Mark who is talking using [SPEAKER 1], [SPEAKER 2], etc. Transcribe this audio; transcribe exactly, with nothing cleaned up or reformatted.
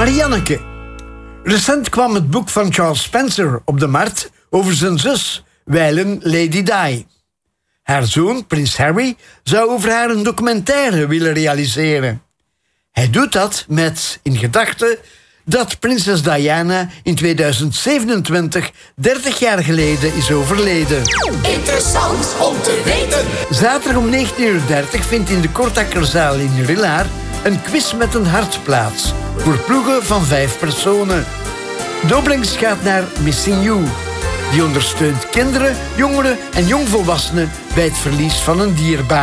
[SPEAKER 1] Marianneke. Recent kwam het boek van Charles Spencer op de markt over zijn zus, wijlen Lady Di. Haar zoon, prins Harry, zou over haar een documentaire willen realiseren. Hij doet dat met in gedachte dat prinses Diana in tweeduizend zevenentwintig, dertig jaar geleden, is overleden.
[SPEAKER 2] Interessant om te weten.
[SPEAKER 1] Zaterdag om negentien uur dertig vindt in de Kortakkerzaal in Rillaar een quiz met een hart plaats. Voor ploegen van vijf personen. De opbrengst gaat naar Missing You. Die ondersteunt kinderen, jongeren en jongvolwassenen bij het verlies van een dierbare.